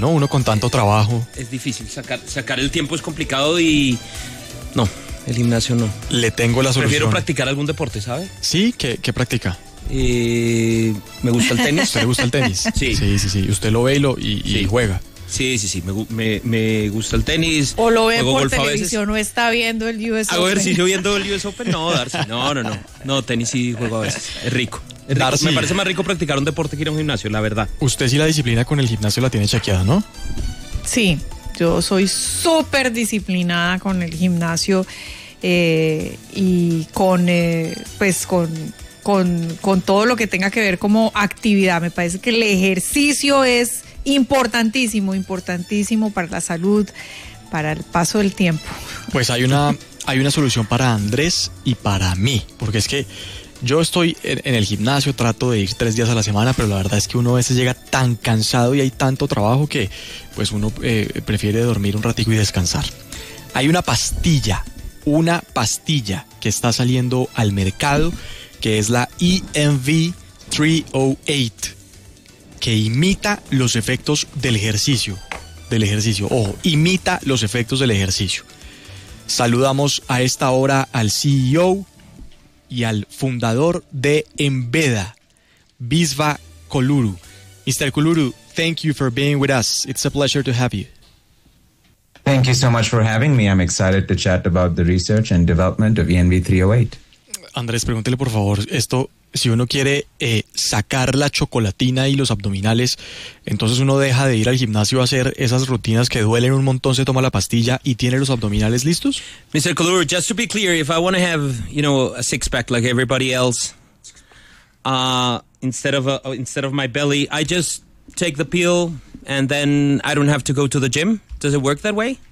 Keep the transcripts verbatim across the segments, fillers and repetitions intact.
¿no? Uno con tanto trabajo. Es difícil, sacar, sacar el tiempo es complicado y no, el gimnasio no. Le tengo la solución. Prefiero practicar algún deporte, ¿sabe? Sí, ¿qué, qué practica? Eh, me gusta el tenis. ¿A usted le gusta el tenis? Sí. Sí, sí, sí. Usted lo ve y, lo, y, Sí. y juega. Sí, sí, sí, me, gu- me, me gusta el tenis. O lo ve juego por golf a veces. televisión o está viendo el U S ¿Hago Open. ejercicio viendo el U S Open? No, Darcy, no, no, no. No, tenis sí juego a veces. Es rico. Es rico. Darcy. Me parece más rico practicar un deporte que ir a un gimnasio, la verdad. Usted sí la disciplina con el gimnasio la tiene chequeada, ¿no? Sí, yo soy súper disciplinada con el gimnasio eh, y con, eh, pues con, con, con todo lo que tenga que ver como actividad. Me parece que el ejercicio es importantísimo, importantísimo para la salud, para el paso del tiempo. Pues hay una, hay una solución para Andrés y para mí, porque es que yo estoy en, en el gimnasio, trato de ir tres días a la semana, pero la verdad es que uno a veces llega tan cansado y hay tanto trabajo que pues uno eh, prefiere dormir un ratico y descansar. Hay una pastilla, una pastilla que está saliendo al mercado, que es la E M V trescientos ocho, que imita los efectos del ejercicio, del ejercicio, ojo, imita los efectos del ejercicio. Saludamos a esta hora al C E O y al fundador de Embeda, Visva Koluru. mister Koluru, thank you for being with us. It's a pleasure to have you. Thank you so much for having me. I'm excited to chat about the research and development of E M V three oh eight. Andrés, pregúntele por favor, esto, si uno quiere eh, sacar la chocolatina y los abdominales, entonces uno deja de ir al gimnasio a hacer esas rutinas que duelen un montón, se toma la pastilla y tiene los abdominales listos. mister Kalur, just to be clear, if I want to have, you know, a six-pack like everybody else, uh, instead of a, instead of my belly, I just take the pill and then I don't have to go to the gym? Does it work that way?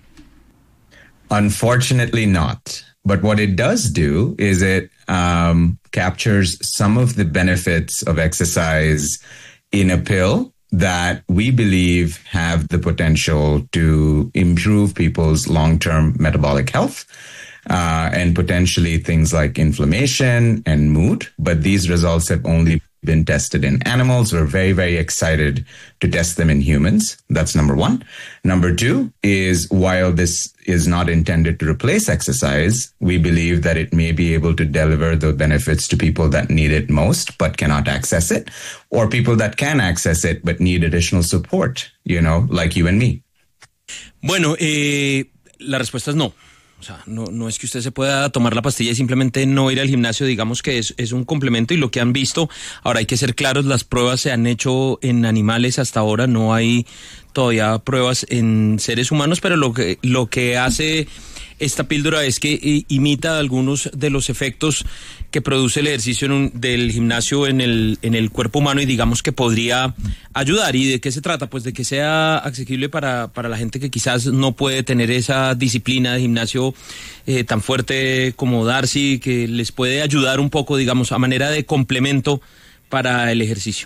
Unfortunately not. But what it does do is it um, captures some of the benefits of exercise in a pill that we believe have the potential to improve people's long-term metabolic health uh, and potentially things like inflammation and mood. But these results have only been tested in animals. We're very, very excited to test them in humans. That's number one. Number two is while this is not intended to replace exercise, we believe that it may be able to deliver the benefits to people that need it most but cannot access it, or people that can access it but need additional support, you know, like you and me. Bueno, eh, la respuesta es no. O sea, no, no es que usted se pueda tomar la pastilla y simplemente no ir al gimnasio, digamos que es, es un complemento y lo que han visto, ahora hay que ser claros, las pruebas se han hecho en animales hasta ahora, no hay todavía pruebas en seres humanos, pero lo que, lo que hace esta píldora es que eh, imita algunos de los efectos que produce el ejercicio en un, del gimnasio en el, en el cuerpo humano y digamos que podría ayudar. ¿Y de qué se trata? Pues de que sea asequible para, para la gente que quizás no puede tener esa disciplina de gimnasio eh, tan fuerte como Darcy, que les puede ayudar un poco, digamos, a manera de complemento para el ejercicio.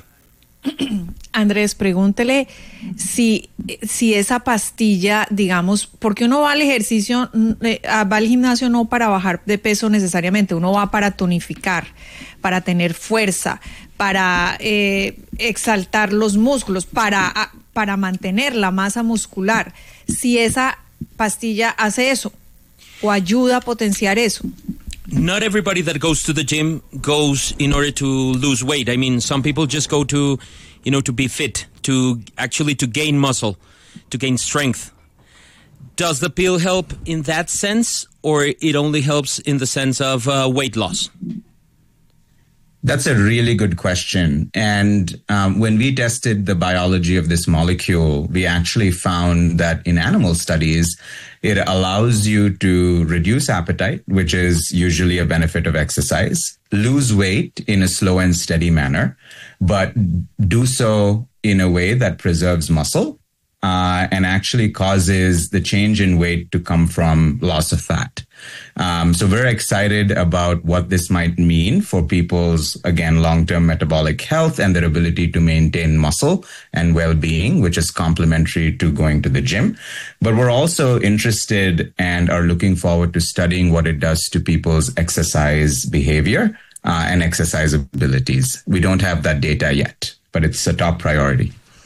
Andrés, pregúntele si, si esa pastilla, digamos, porque uno va al ejercicio, va al gimnasio no para bajar de peso necesariamente, uno va para tonificar, para tener fuerza, para eh, exaltar los músculos, para, para mantener la masa muscular. Si esa pastilla hace eso o ayuda a potenciar eso. Not everybody that goes to the gym goes in order to lose weight. I mean, some people just go to, you know, to be fit, to actually to gain muscle, to gain strength. Does the pill help in that sense, or it only helps in the sense of uh, weight loss? That's a really good question. And um, when we tested the biology of this molecule, we actually found that in animal studies, it allows you to reduce appetite, which is usually a benefit of exercise, lose weight in a slow and steady manner, but do so in a way that preserves muscle uh, and actually causes the change in weight to come from loss of fat. Um, so we're excited about what this might mean for people's, again, long-term metabolic health and their ability to maintain muscle and well-being, which is complementary to going to the gym. But we're also interested and are looking forward to studying what it does to people's exercise behavior uh, and exercise abilities. We don't have that data yet, but it's a top priority.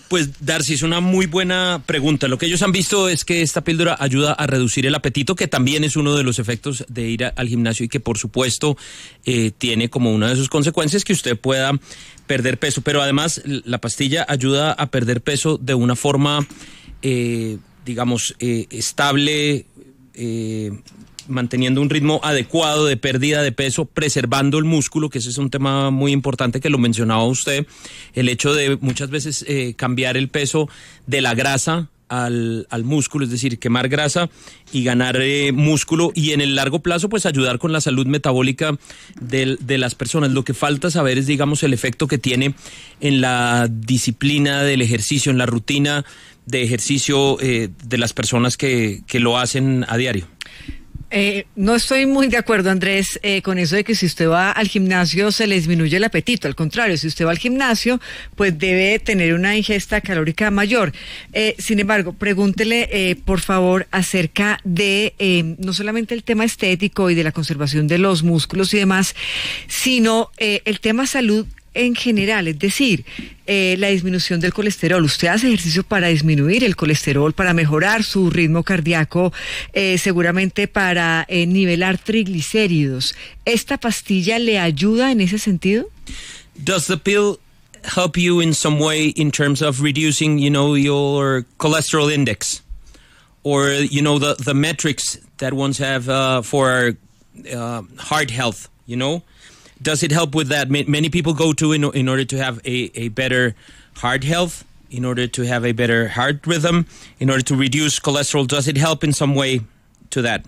Pues Darcy, es una muy buena pregunta. Lo que ellos han visto es que esta píldora ayuda a reducir el apetito, que también es uno de los efectos de ir a, al gimnasio y que por supuesto eh, tiene como una de sus consecuencias que usted pueda perder peso. Pero además la pastilla ayuda a perder peso de una forma, eh, digamos, eh, estable, eh, manteniendo un ritmo adecuado de pérdida de peso, preservando el músculo, que ese es un tema muy importante que lo mencionaba usted, el hecho de muchas veces eh, cambiar el peso de la grasa al, al músculo, es decir, quemar grasa y ganar eh, músculo, y en el largo plazo pues ayudar con la salud metabólica de, de las personas. Lo que falta saber es, digamos, el efecto que tiene en la disciplina del ejercicio, en la rutina de ejercicio eh, de las personas que, que lo hacen a diario. Eh, no estoy muy de acuerdo, Andrés, eh, con eso de que si usted va al gimnasio se le disminuye el apetito. Al contrario, si usted va al gimnasio, pues debe tener una ingesta calórica mayor. Eh, sin embargo, pregúntele, eh, por favor, acerca de eh, no solamente el tema estético y de la conservación de los músculos y demás, sino eh, el tema salud en general, es decir, eh, la disminución del colesterol. Usted hace ejercicio para disminuir el colesterol, para mejorar su ritmo cardíaco, eh, seguramente para eh, nivelar triglicéridos. ¿Esta pastilla le ayuda en ese sentido? Does the pill help you in some way in terms of reducing, you know, your cholesterol index, or you know the the metrics that ones have uh, for uh, heart health, you know? Does it help with that? Many people go to in, in order to have a, a better heart health, in order to have a better heart rhythm, in order to reduce cholesterol. Does it help in some way to that?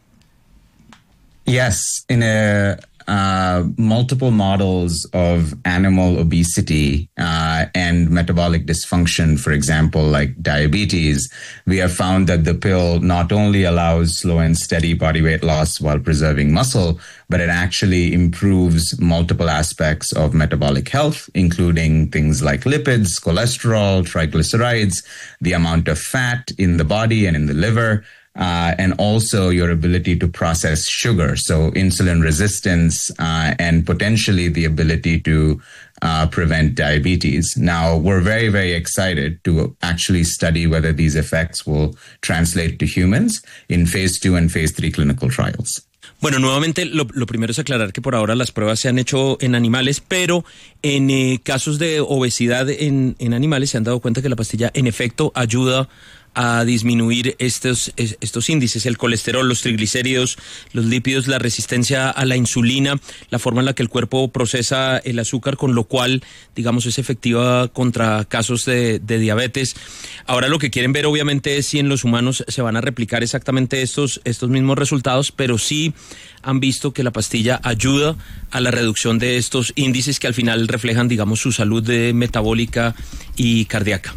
Yes, in a uh, multiple models of animal obesity uh, and metabolic dysfunction, for example, like diabetes, we have found that the pill not only allows slow and steady body weight loss while preserving muscle, but it actually improves multiple aspects of metabolic health, including things like lipids, cholesterol, triglycerides, the amount of fat in the body and in the liver, Uh, and also your ability to process sugar, so insulin resistance uh, and potentially the ability to uh, prevent diabetes. Now, we're very, very excited to actually study whether these effects will translate to humans in phase two and phase three clinical trials. Bueno, nuevamente lo, lo primero es aclarar que por ahora las pruebas se han hecho en animales, pero en eh, casos de obesidad en, en animales se han dado cuenta que la pastilla en efecto ayuda a disminuir estos, estos índices, el colesterol, los triglicéridos, los lípidos, la resistencia a la insulina, la forma en la que el cuerpo procesa el azúcar, con lo cual, digamos, es efectiva contra casos de, de diabetes. Ahora lo que quieren ver obviamente es si en los humanos se van a replicar exactamente estos, estos mismos resultados, pero sí han visto que la pastilla ayuda a la reducción de estos índices que al final reflejan, digamos, su salud de, metabólica y cardíaca.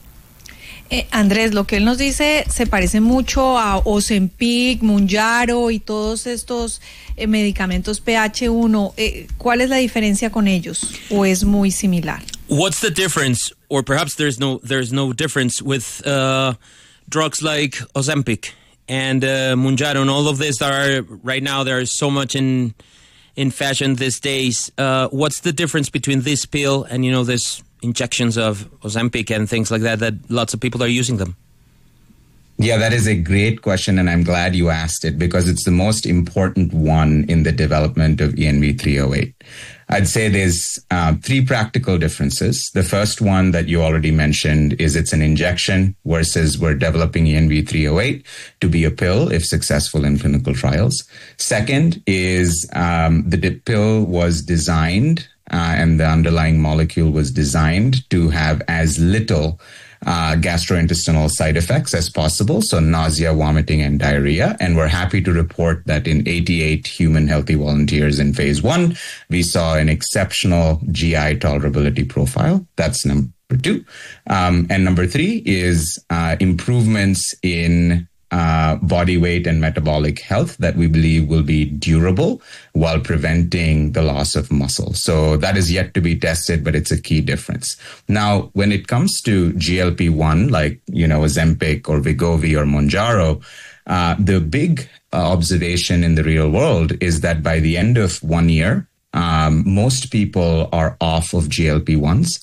Eh, Andrés, lo que él nos dice se parece mucho a Ozempic, Mounjaro y todos estos eh, medicamentos P H uno. Eh, ¿Cuál es la diferencia con ellos? ¿O es muy similar? What's the difference, or perhaps there's no there's no difference with uh, drugs like Ozempic and uh, Mounjaro and all of this that are right now there is so much in in fashion these days. Uh, what's the difference between this pill and, you know, this injections of Ozempic and things like that, that lots of people are using them? Yeah, that is a great question, and I'm glad you asked it because it's the most important one in the development of E N V three oh eight. I'd say there's uh, three practical differences. The first one that you already mentioned is it's an injection versus we're developing E N V three oh eight to be a pill if successful in clinical trials. Second is um, the de- pill was designed uh, and the underlying molecule was designed to have as little Uh, gastrointestinal side effects as possible, so nausea, vomiting, and diarrhea. And we're happy to report that in eighty-eight human healthy volunteers in phase one, we saw an exceptional G I tolerability profile. That's number two. Um, and number three is uh, improvements in uh, body weight and metabolic health that we believe will be durable while preventing the loss of muscle. So that is yet to be tested, but it's a key difference. Now, when it comes to G L P one, like, you know, Ozempic or Wegovy or Mounjaro, uh, the big uh, observation in the real world is that by the end of one year, Um, most people are off of G L P ones,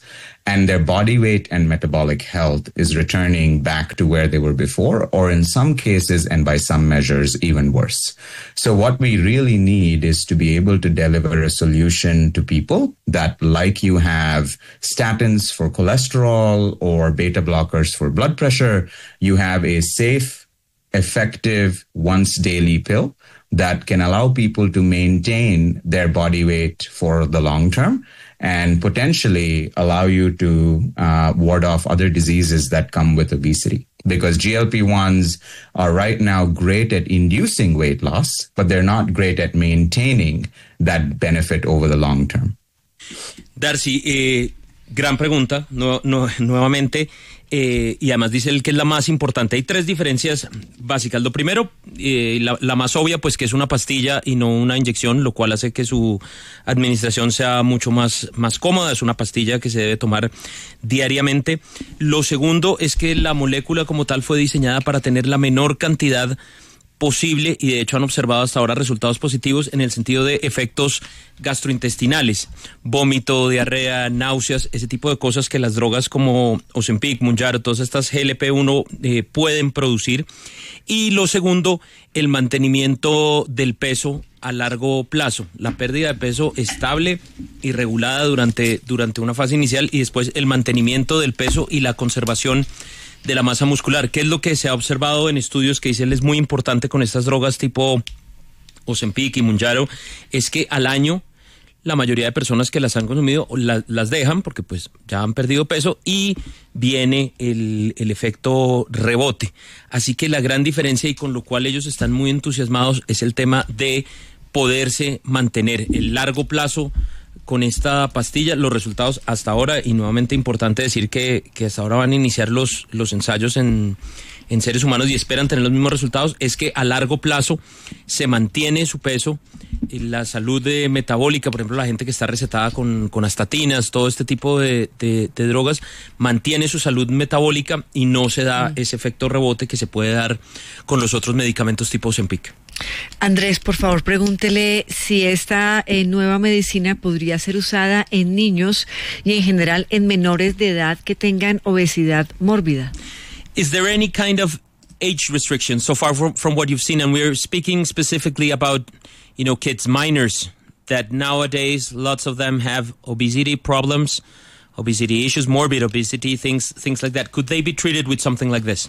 and their body weight and metabolic health is returning back to where they were before, or in some cases, and by some measures, even worse. So what we really need is to be able to deliver a solution to people that, like you have statins for cholesterol or beta blockers for blood pressure, you have a safe, effective, once daily pill that can allow people to maintain their body weight for the long term and potentially allow you to uh, ward off other diseases that come with obesity. Because G L P ones are right now great at inducing weight loss, but they're not great at maintaining that benefit over the long term. Darcy, eh, gran pregunta, no, no, nuevamente, eh, y además dice él que es la más importante. Hay tres diferencias básicas. Lo primero, eh, la, la más obvia, pues que es una pastilla y no una inyección, lo cual hace que su administración sea mucho más, más cómoda. Es una pastilla que se debe tomar diariamente. Lo segundo es que la molécula como tal fue diseñada para tener la menor cantidad posible, y de hecho han observado hasta ahora resultados positivos en el sentido de efectos gastrointestinales, vómito, diarrea, náuseas, ese tipo de cosas que las drogas como Ozempic, Mounjaro, todas estas G L P uno eh, pueden producir. Y lo segundo, el mantenimiento del peso a largo plazo, la pérdida de peso estable y regulada durante, durante una fase inicial, y después el mantenimiento del peso y la conservación de la masa muscular, que es lo que se ha observado en estudios que dicen es muy importante con estas drogas tipo Ozempic y Mounjaro, es que al año la mayoría de personas que las han consumido la, las dejan porque pues ya han perdido peso y viene el, el efecto rebote. Así que la gran diferencia, y con lo cual ellos están muy entusiasmados, es el tema de poderse mantener el largo plazo con esta pastilla. Los resultados hasta ahora, y nuevamente importante decir que, que hasta ahora van a iniciar los, los ensayos en, en seres humanos y esperan tener los mismos resultados, es que a largo plazo se mantiene su peso, y la salud de metabólica, por ejemplo, la gente que está recetada con, con astatinas, todo este tipo de, de, de drogas, mantiene su salud metabólica y no se da mm. ese efecto rebote que se puede dar con los otros medicamentos tipo Ozempic. Andrés, por favor, pregúntele si esta eh, nueva medicina podría ser usada en niños y en general en menores de edad que tengan obesidad mórbida. Is there any kind of age restriction so far from, from what you've seen? And we're speaking specifically about, you know, kids, minors, that nowadays lots of them have obesity problems, obesity issues, morbid obesity, things, things like that. Could they be treated with something like this?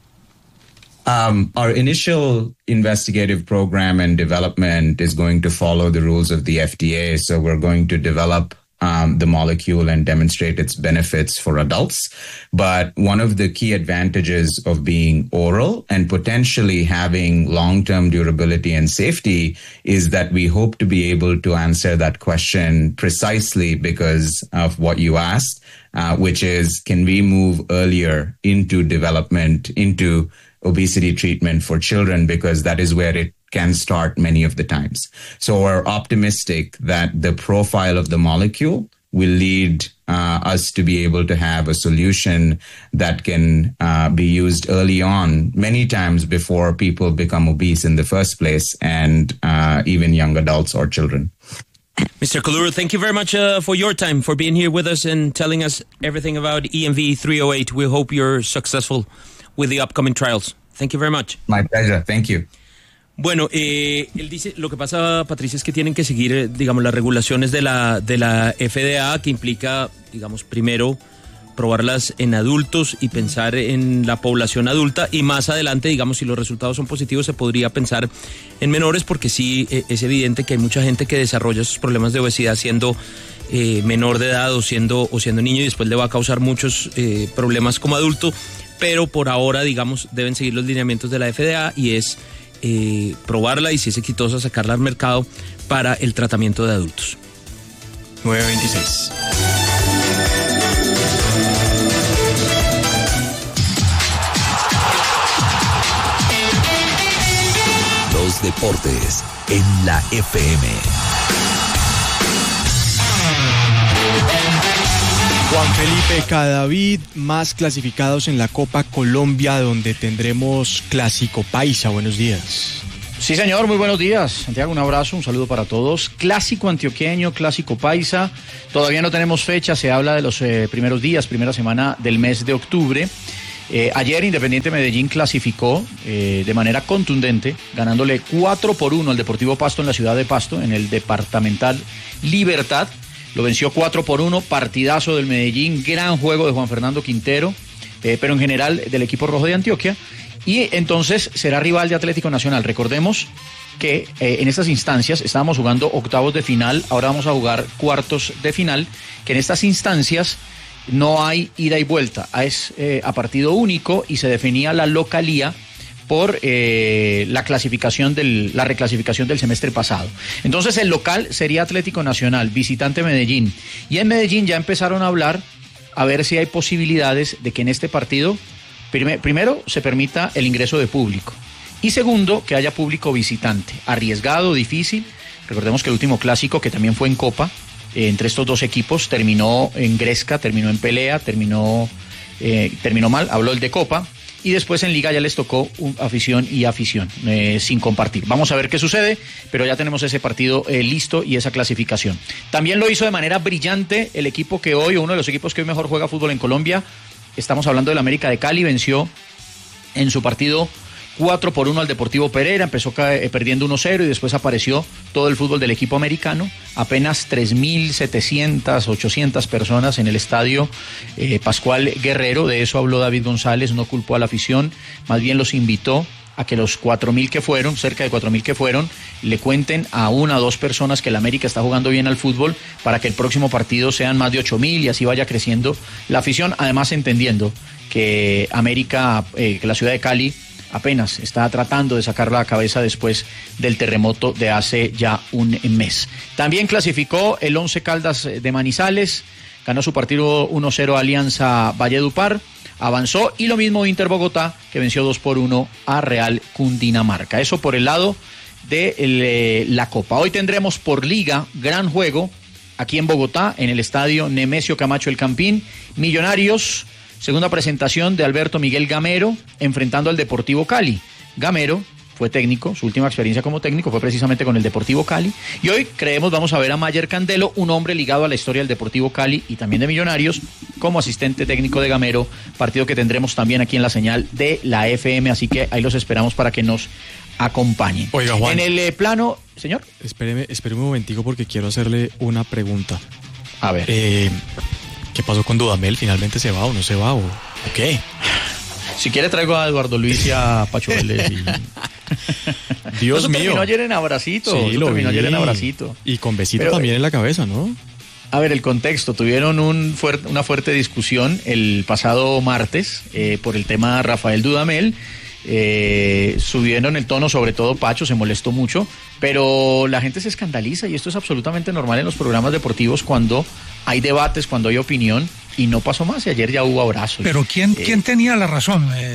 Um, our initial investigative program and development is going to follow the rules of the F D A. So we're going to develop um, the molecule and demonstrate its benefits for adults. But one of the key advantages of being oral and potentially having long-term durability and safety is that we hope to be able to answer that question precisely because of what you asked, uh, which is, can we move earlier into development, into obesity treatment for children, because that is where it can start many of the times. So we're optimistic that the profile of the molecule will lead uh, us to be able to have a solution that can uh, be used early on, many times before people become obese in the first place, and uh, even young adults or children. Mister Kalura, thank you very much uh, for your time, for being here with us and telling us everything about E M V three oh eight. We hope you're successful with the upcoming trials. Thank you very much. My pleasure. Thank you. Bueno, eh, él dice, lo que pasa, Patricia, es que tienen que seguir, eh, digamos, las regulaciones de la, de la F D A, que implica, digamos, primero probarlas en adultos y pensar en la población adulta, y más adelante, digamos, si los resultados son positivos, se podría pensar en menores, porque sí eh, es evidente que hay mucha gente que desarrolla esos problemas de obesidad siendo eh, menor de edad o siendo, o siendo niño, y después le va a causar muchos eh, problemas como adulto. Pero por ahora, digamos, deben seguir los lineamientos de la F D A, y es eh, probarla, y si es exitosa, sacarla al mercado para el tratamiento de adultos. nueve veintiséis. Los deportes en la F M. Juan Felipe Cadavid, más clasificados en la Copa Colombia, donde tendremos Clásico Paisa. Buenos días. Sí, señor, muy buenos días. Santiago, un abrazo, un saludo para todos. Clásico antioqueño, clásico paisa. Todavía no tenemos fecha, se habla de los eh, primeros días, primera semana del mes de octubre. Eh, ayer Independiente Medellín clasificó eh, de manera contundente, ganándole cuatro por uno al Deportivo Pasto en la ciudad de Pasto, en el departamental Libertad. Lo venció cuatro por uno, partidazo del Medellín, gran juego de Juan Fernando Quintero, eh, pero en general del equipo rojo de Antioquia. Y entonces será rival de Atlético Nacional. Recordemos que eh, en estas instancias estábamos jugando octavos de final, ahora vamos a jugar cuartos de final, que en estas instancias no hay ida y vuelta, es eh, a partido único y se definía la localía por eh, la clasificación del, la reclasificación del semestre pasado. Entonces el local sería Atlético Nacional, visitante Medellín. Y en Medellín ya empezaron a hablar a ver si hay posibilidades de que en este partido primero, se permita el ingreso de público y segundo, que haya público visitante. Arriesgado, difícil. Recordemos que el último clásico, que también fue en Copa, eh, entre estos dos equipos, terminó en gresca, terminó en pelea, terminó, eh, terminó mal, habló el de Copa, y después en Liga ya les tocó un, afición y afición, eh, sin compartir. Vamos a ver qué sucede, pero ya tenemos ese partido eh, listo y esa clasificación. También lo hizo de manera brillante el equipo que hoy, uno de los equipos que hoy mejor juega fútbol en Colombia. Estamos hablando del América de Cali, venció en su partido cuatro por uno al Deportivo Pereira, empezó eh, perdiendo uno cero y después apareció todo el fútbol del equipo americano, apenas tres mil setecientas, ochocientas personas en el estadio eh, Pascual Guerrero, de eso habló David González, no culpó a la afición, más bien los invitó a que los cuatro mil que fueron, cerca de cuatro mil que fueron, le cuenten a una o dos personas que el América está jugando bien al fútbol para que el próximo partido sean más de ocho mil y así vaya creciendo la afición, además entendiendo que América, eh, que la ciudad de Cali apenas está tratando de sacar la cabeza después del terremoto de hace ya un mes. También clasificó el Once Caldas de Manizales, ganó su partido uno cero a Alianza Valledupar, avanzó, y lo mismo Inter Bogotá, que venció dos por uno a Real Cundinamarca. Eso por el lado de el, eh, la Copa. Hoy tendremos por Liga gran juego aquí en Bogotá, en el estadio Nemesio Camacho El Campín. Millonarios, segunda presentación de Alberto Miguel Gamero, enfrentando al Deportivo Cali. Gamero fue técnico, su última experiencia como técnico fue precisamente con el Deportivo Cali, y hoy creemos vamos a ver a Mayer Candelo, un hombre ligado a la historia del Deportivo Cali y también de Millonarios, como asistente técnico de Gamero, partido que tendremos también aquí en la señal de la F M, así que ahí los esperamos para que nos acompañen. Oiga, Juan, en el eh, plano, señor. Espéreme, espéreme un momentico porque quiero hacerle una pregunta. A ver. Eh, ¿Qué pasó con Dudamel? ¿Finalmente se va o no se va? ¿O, o qué? Si quiere traigo a Eduardo Luis y a Pacho Vélez. Y... Dios eso mío. terminó ayer en abracito. Sí, eso lo terminó vi. ayer en abracito. Y con besito Pero, también en la cabeza, ¿no? A ver, el contexto. Tuvieron un fuerte, una fuerte discusión el pasado martes eh, por el tema Rafael Dudamel. Eh, subieron el tono, sobre todo Pacho se molestó mucho, pero la gente se escandaliza y esto es absolutamente normal en los programas deportivos cuando hay debates, cuando hay opinión, y no pasó más, y ayer ya hubo abrazos. Pero ¿quién, eh, ¿quién tenía la razón? Eh,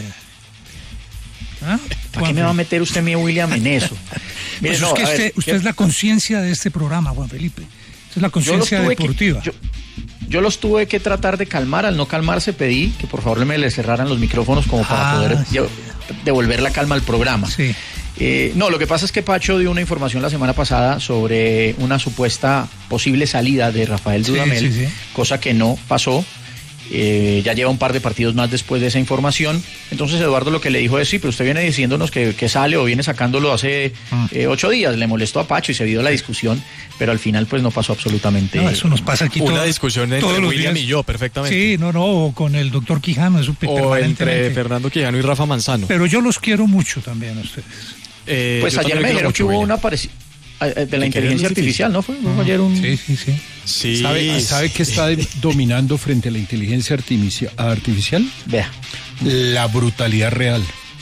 ¿Ah? ¿Para qué me va a meter usted, mi William, en eso? Mire, pues no, es que a ver, usted, usted ¿qué? es la conciencia de este programa, Juan Felipe. Esa es la conciencia deportiva. Que, yo, yo los tuve que tratar de calmar. Al no calmarse pedí que por favor me le cerraran los micrófonos como para ah, poder sí. yo, devolver la calma al programa. Sí. Eh, no, lo que pasa es que Pacho dio una información la semana pasada sobre una supuesta posible salida de Rafael Dudamel, sí, sí, sí. cosa que no pasó. Eh, ya lleva un par de partidos más después de esa información. Entonces Eduardo lo que le dijo es: sí, pero usted viene diciéndonos que, que sale o viene sacándolo hace ah. eh, ocho días. Le molestó a Pacho y se dio la discusión, pero al final pues no pasó absolutamente No, eso nos pasa aquí una todo, discusión entre todos los William días. y yo, perfectamente. Sí, no, no, o con el doctor Quijano, eso O entre permanentemente. Fernando Quijano y Rafa Manzano. Pero yo los quiero mucho también a ustedes. Eh, Pues yo ayer también me quiero dijeron mucho, que hubo William. una parecida de la ¿Que querían inteligencia artificial, ¿no? Fue, fue ayer un... Sí, sí, sí. Sí. ¿Sabe, ¿Sabe qué está dominando frente a la inteligencia artifici- artificial? Vea. La brutalidad real.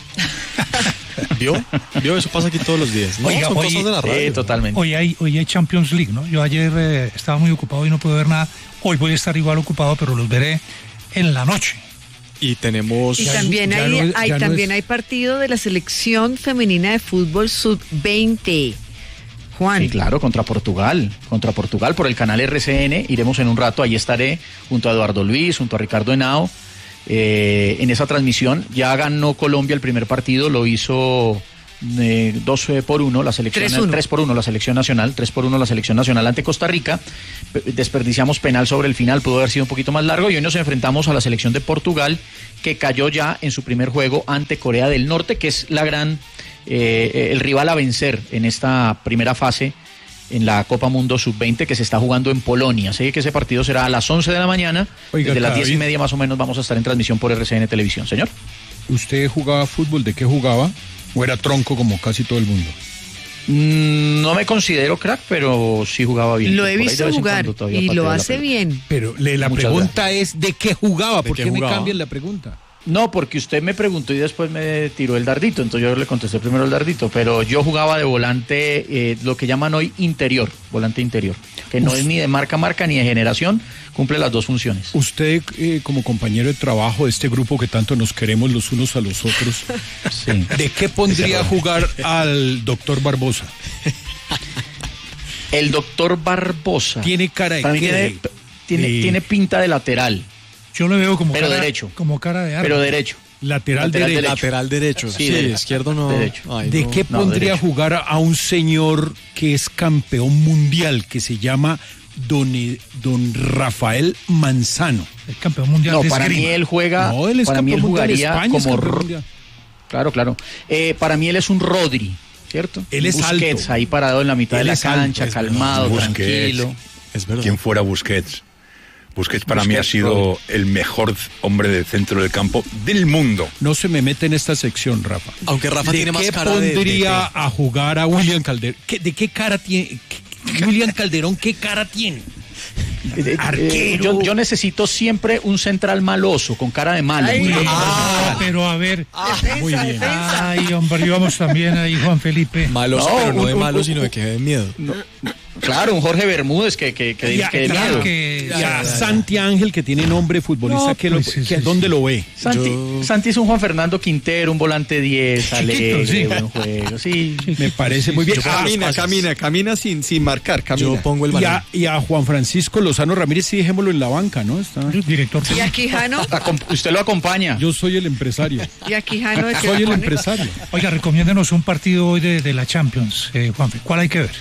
¿Vio? ¿Vio? Eso pasa aquí todos los días. No, Oiga, son oye, cosas de la radio. Sí, totalmente. Hoy hay, hoy hay Champions League, ¿no? Yo ayer eh, estaba muy ocupado y no pude ver nada. Hoy voy a estar igual ocupado, pero los veré en la noche. Y tenemos... Y Ya también no- ya hay, no es- hay ya no también es- hay partido de la selección femenina de fútbol sub veinte. Juan. Sí, claro, contra Portugal, contra Portugal por el canal R C N, iremos en un rato, ahí estaré junto a Eduardo Luis, junto a Ricardo Henao, eh, en esa transmisión. Ya ganó Colombia el primer partido, lo hizo eh, dos por uno la selección, tres por uno la selección nacional, tres por uno la selección nacional ante Costa Rica. Desperdiciamos penal sobre el final, pudo haber sido un poquito más largo, y hoy nos enfrentamos a la selección de Portugal, que cayó ya en su primer juego ante Corea del Norte, que es la gran eh, el rival a vencer en esta primera fase en la Copa Mundo sub veinte que se está jugando en Polonia. Así que ese partido será a las once de la mañana. Oiga, desde las diez y media más o menos vamos a estar en transmisión por R C N Televisión. Señor. ¿Usted jugaba fútbol? ¿De qué jugaba? ¿O era tronco como casi todo el mundo? Mm, no me considero crack, pero sí jugaba bien. Lo he visto jugar y lo hace bien. Pero le, la Muchas pregunta gracias. es ¿de qué jugaba? ¿De ¿Por qué qué jugaba? me cambian la pregunta? No, porque usted me preguntó y después me tiró el dardito, entonces yo le contesté primero el dardito, pero yo jugaba de volante, eh, lo que llaman hoy interior, volante interior, que no es ni de marca a marca ni de generación, cumple las dos funciones. Usted, eh, como compañero de trabajo de este grupo que tanto nos queremos los unos a los otros, Sí. ¿de qué pondría a jugar al doctor Barbosa? El doctor Barbosa. ¿Tiene cara de Para mí qué? tiene, tiene, De- tiene pinta de lateral, Yo lo veo como pero cara, derecho. como cara de árbitro. pero derecho. Lateral, Lateral derecho. derecho. Lateral derecho. Sí, Sí, derecho. izquierdo no. Derecho. Ay, ¿De no. qué no, pondría a derecho. jugar a un señor que es campeón mundial, que se llama don, E- don Rafael Manzano? El campeón mundial No, de para mí esgrima. él juega, No, él es para mí él campeón mundial, jugaría España es como campeón Ro- mundial. Claro, claro. Eh, para mí él es un Rodri, ¿cierto? Él es Busquets, alto. ahí parado en la mitad Él de la es alto, cancha, es calmado, verdad. tranquilo. Es verdad. Quien fuera Busquets. Busquets para mí ha Busquets, sido el mejor hombre del centro del campo del mundo. No se me mete en esta sección, Rafa. Aunque Rafa ¿De tiene más qué cara de- pondría de- a jugar a William Calderón? ¿Qué- ¿De qué cara tiene? ¿Qué- William Calderón, ¿qué cara tiene? Eh, eh, Arquero. yo, yo necesito siempre un central maloso, con cara de malo. Ay, Muy- Ah, pero a ver. Muy bien. Ay, hombre, íbamos también ahí, Juan Felipe. Malos, No, pero no un- de un- malo, un- sino de que de miedo. Claro, un Jorge Bermúdez que, que, que, Y a, que de claro miedo. que- Ya, y a ya, ya. Santi Ángel, que tiene nombre futbolista, No, que lo- pues, sí, que- sí, ¿dónde sí. lo ve? Santi, Yo- Santi es un Juan Fernando Quintero, un volante diez, Chiquito, alegre, sí. buen juego. Sí. Me parece muy bien. Yo Ah, camina, pases. camina, camina sin, sin marcar, Yo pongo el Y balón. a, y a Juan Francisco Lozano Ramírez, sí, dejémoslo en la banca, ¿no? Está, Director. Y a Quijano, Acom- Usted lo acompaña. yo soy el empresario. y a Quijano es que Soy lo el pone. empresario. Oiga, recomiéndenos un partido hoy de, de la Champions, eh, Juanfe. ¿Cuál hay que ver?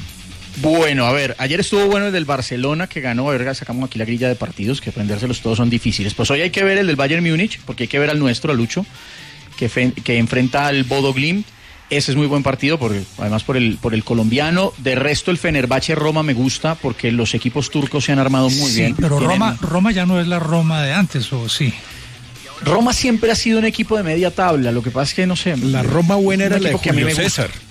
Bueno, a ver, ayer estuvo bueno el del Barcelona que ganó, a ver, sacamos aquí la grilla de partidos, que aprendérselos todos son difíciles. Pues hoy hay que ver el del Bayern Múnich, porque hay que ver al nuestro, a Lucho, que, fe- que enfrenta al Bodo Glimt. Ese es muy buen partido, porque, además por el, por el colombiano. De resto, el Fenerbahce Roma me gusta, porque los equipos turcos se han armado muy sí, bien. pero Tienen- Roma, Roma ya no es la Roma de antes, ¿o sí? Roma siempre ha sido un equipo de media tabla, lo que pasa es que, no sé... La Roma buena un era la de equipo que a mí Julio me gusta. César.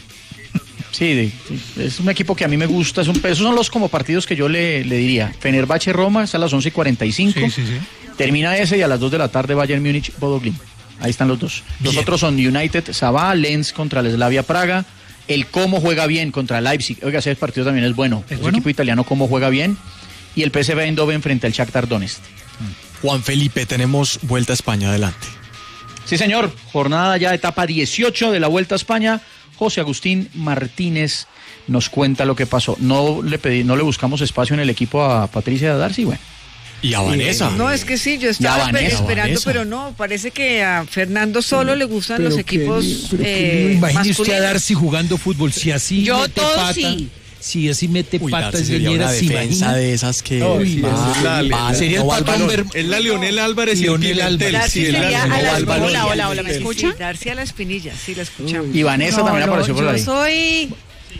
Sí, de- sí, es un equipo que a mí me gusta. Es un, esos son los como partidos que yo le, le diría. Fenerbahce Roma es a las once y cuarenta y cinco. Sí, sí, sí. Termina ese y a las dos de la tarde Bayern Múnich, Bodo Glimt. Ahí están los dos. Los Bien. otros son United Sabah, Lens contra el Slavia Praga. El Como juega bien contra Leipzig. Oiga, ese partido también es bueno. ¿Es El bueno? equipo italiano Como juega bien. Y el P S V Eindhoven frente al Shakhtar Donetsk. Juan Felipe, tenemos Vuelta a España, adelante. Sí, señor. Jornada ya, etapa dieciocho de la Vuelta a España. José Agustín Martínez nos cuenta lo que pasó. No le pedí, no le buscamos espacio en el equipo a Patricia Darcy, bueno. Y a Vanessa. No, es que sí, yo estaba Ya, Vanessa, esperando, Vanessa. pero no, parece que a Fernando solo le gustan Pero los que- equipos pero que eh, no imagine usted a masculinos. Darcy jugando fútbol, si así Yo mete todo pata, sí. si así mete Uy, patas Darcy sería lleneras, una ¿se defensa imagina? de esas que Uy, va- es la- va- sería el no va al Patón balón. Ver- Es la Lionel Álvarez y el Lionel Pimentel. Álvarez. Darcy Sí, es la sería Lionel a las- Álvarez. hola, hola, hola, ¿me Sí. escuchan? Darcy a la espinilla, sí, la escuchamos. Y Vanessa No, también no, apareció por yo ahí. soy...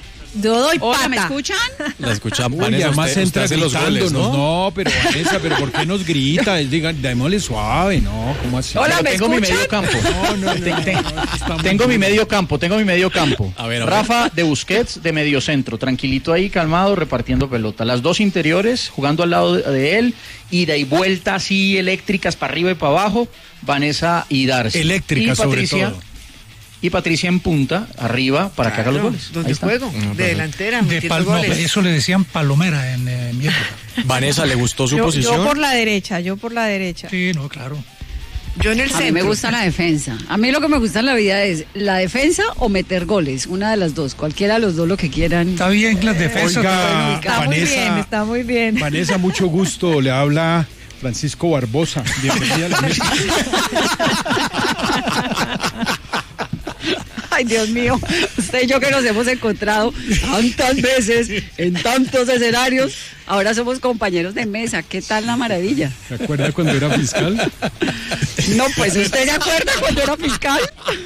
Yo doy Hola, pata. ¿me escuchan? La escuchamos. Uy, Vanessa, además usted- entra usted hace los gritándonos. goles, ¿no? ¿no? pero Vanessa, pero ¿por qué nos grita? Digan, démosle suave, ¿no? ¿Cómo así? Hola, Pero ¿me tengo mi escuchan? medio campo. No, no, no, Te- te- no, no, está muy Tengo mi duro. medio campo, tengo mi medio campo. A ver, a ver. Rafa de Busquets de medio centro, tranquilito ahí, calmado, repartiendo pelota. Las dos interiores, jugando al lado de, de él, ida y vuelta así eléctricas para arriba y para abajo, Vanessa y Darcy. Eléctricas, y sobre Patricia, todo. Y Patricia en punta, arriba, para que haga los Claro, goles. Ahí donde está. juego, No, de delantera, De metiendo pal- no, goles. eso le decían palomera en eh, mi época. Vanessa, ¿le gustó su Yo, posición? yo por la derecha, yo por la derecha. Sí, no, claro. Yo en el A mí centro. me gusta la defensa. A mí lo que me gusta en la vida es la defensa o meter goles. Una de las dos. Cualquiera de los dos lo que quieran. Está bien las defensas. Oiga, Está muy Vanessa, bien, está muy bien. Vanessa, mucho gusto. Le habla Francisco Barbosa. Bienvenida a la mesa. Ay, Ay, Dios mío, usted y yo que nos hemos encontrado tantas veces en tantos escenarios, ahora somos compañeros de mesa. ¿Qué tal la maravilla? ¿Se acuerda cuando era fiscal? No, pues ¿usted se acuerda cuando era fiscal?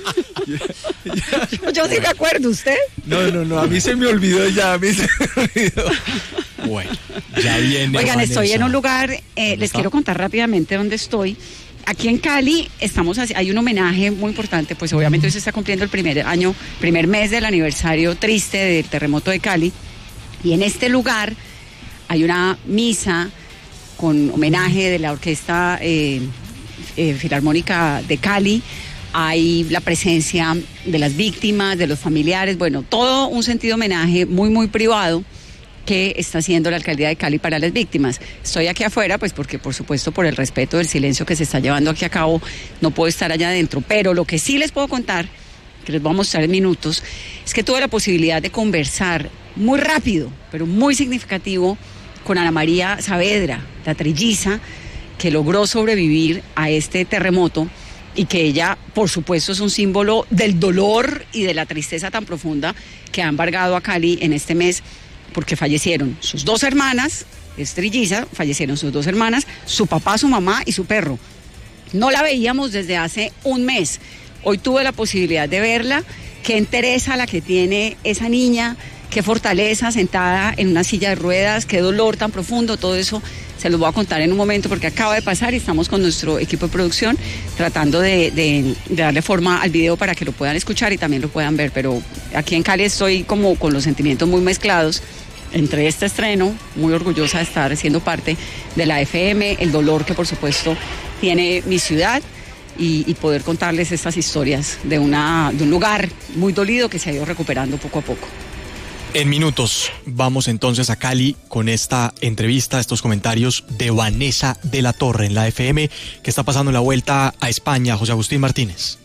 Yo, yo sí me acuerdo, ¿usted? No, no, no, a mí se me olvidó ya, a mí se me olvidó. Bueno, ya viene. Oigan, Vanessa. estoy en un lugar, eh, les está? quiero contar rápidamente dónde estoy. Aquí en Cali estamos haci- hay un homenaje muy importante, pues obviamente hoy se está cumpliendo el primer año, primer mes del aniversario triste del terremoto de Cali. Y en este lugar hay una misa con homenaje de la Orquesta eh, eh, Filarmónica de Cali. Hay la presencia de las víctimas, de los familiares, bueno, todo un sentido homenaje muy, muy privado que está haciendo la Alcaldía de Cali para las víctimas. Estoy aquí afuera, pues porque por supuesto por el respeto del silencio que se está llevando aquí a cabo, no puedo estar allá adentro, pero lo que sí les puedo contar, que les voy a mostrar en minutos, es que tuve la posibilidad de conversar muy rápido, pero muy significativo, con Ana María Saavedra, la trilliza, que logró sobrevivir a este terremoto y que ella, por supuesto, es un símbolo del dolor y de la tristeza tan profunda que ha embargado a Cali en este mes, porque fallecieron sus dos hermanas, es trilliza, fallecieron sus dos hermanas, su papá, su mamá y su perro. No la veíamos desde hace un mes. Hoy tuve la posibilidad de verla. Qué entereza la que tiene esa niña, qué fortaleza sentada en una silla de ruedas, qué dolor tan profundo, todo eso se los voy a contar en un momento porque acaba de pasar y estamos con nuestro equipo de producción tratando de, de, de darle forma al video para que lo puedan escuchar y también lo puedan ver. Pero aquí en Cali estoy como con los sentimientos muy mezclados entre este estreno, muy orgullosa de estar siendo parte de la F M, el dolor que por supuesto tiene mi ciudad y, y poder contarles estas historias de, una, de un lugar muy dolido que se ha ido recuperando poco a poco. En minutos vamos entonces a Cali con esta entrevista, estos comentarios de Vanessa de la Torre en la F M, que está pasando la vuelta a España. José Agustín Martínez.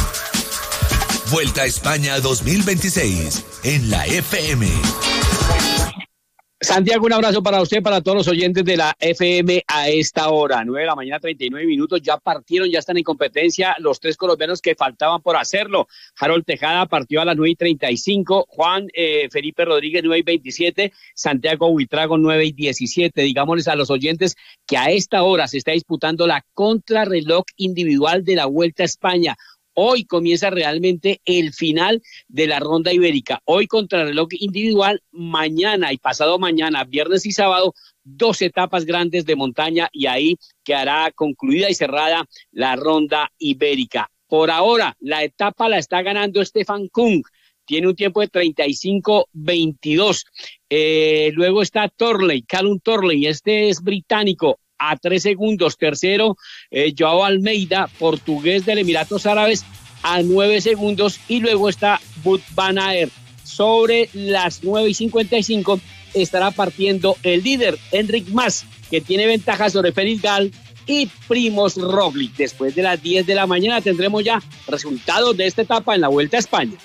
Vuelta a España dos mil veintiséis en la F M. Santiago, un abrazo para usted, para todos los oyentes de la F M a esta hora, nueve de la mañana, treinta y nueve minutos, ya partieron, ya están en competencia los tres colombianos que faltaban por hacerlo. Harold Tejada partió a las nueve y treinta y cinco, Juan eh, Felipe Rodríguez nueve y veintisiete, Santiago Buitrago nueve y diecisiete. Digámosles a los oyentes que a esta hora se está disputando la contrarreloj individual de la Vuelta a España. Hoy comienza realmente el final de la ronda ibérica. Hoy contrarreloj individual, mañana y pasado mañana, viernes y sábado, dos etapas grandes de montaña y ahí quedará concluida y cerrada la ronda ibérica. Por ahora, la etapa la está ganando Stefan Kung. Tiene un tiempo de treinta y cinco veintidós. Eh, luego está Torley, Callum Torley, este es británico, a tres segundos. Tercero, eh, Joao Almeida, portugués del Emiratos Árabes, a nueve segundos. Y luego está Wout van Aert. Sobre las nueve y cincuenta y cinco estará partiendo el líder, Enric Mas, que tiene ventaja sobre Félix Gall y Primož Roglic. Después de las diez de la mañana tendremos ya resultados de esta etapa en la Vuelta a España.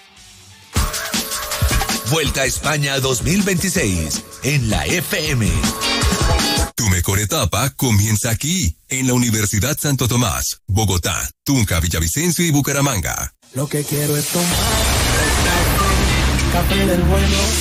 Vuelta a España dos mil veintiséis en la F M. Tu mejor etapa comienza aquí, en la Universidad Santo Tomás, Bogotá, Tunja, Villavicencio y Bucaramanga. Lo que quiero es tomar café del bueno.